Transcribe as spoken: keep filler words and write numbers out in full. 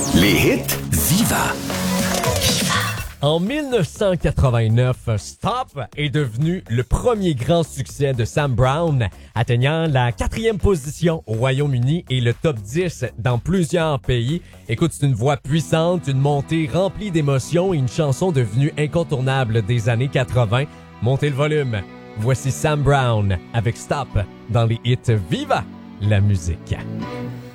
Les hits Viva. En dix-neuf cent quatre-vingt-neuf, Stop est devenu le premier grand succès de Sam Brown, atteignant la quatrième position au Royaume-Uni et le top dix dans plusieurs pays. Écoute, c'est une voix puissante, une montée remplie d'émotions et une chanson devenue incontournable des années quatre-vingt. Montez le volume. Voici Sam Brown avec Stop dans les hits Viva la musique.